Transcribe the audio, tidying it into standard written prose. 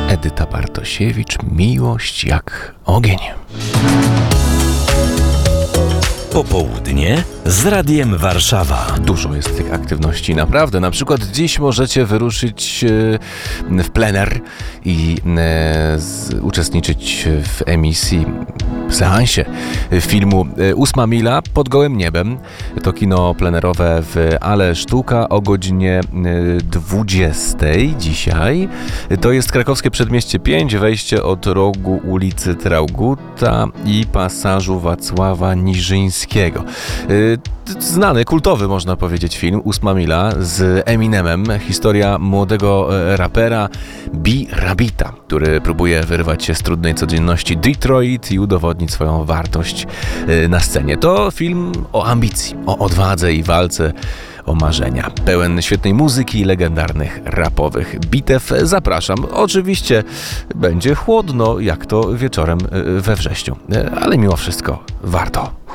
Edyta Bartosiewicz, Miłość jak ogień. Popołudnie z Radiem Warszawa. Dużo jest tych aktywności, naprawdę. Na przykład dziś możecie wyruszyć w plener i uczestniczyć w emisji, w seansie filmu 8 mila pod gołym niebem. To kino plenerowe w Ale Sztuka o godzinie 20 dzisiaj. To jest krakowskie Przedmieście 5, wejście od rogu ulicy Traugutta i pasażu Wacława Niżyńskiego. Znany, kultowy można powiedzieć film 8 mila z Eminemem. Historia młodego rapera B-Rabbita, który próbuje wyrwać się z trudnej codzienności Detroit i udowodnić swoją wartość na scenie. To film o ambicji, o odwadze i walce o marzenia. Pełen świetnej muzyki i legendarnych rapowych bitew. Zapraszam. Oczywiście będzie chłodno, jak to wieczorem we wrześniu, ale mimo wszystko warto.